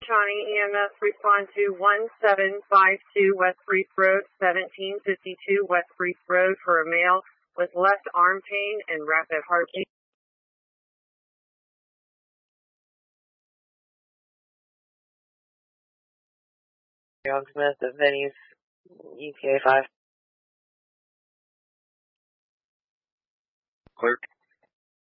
County EMS respond to 1752 West Reef Road, 1752 West Reef Road for a male with left arm pain and rapid heartbeat. John Smith of Vinny's ETA 5. Clerk.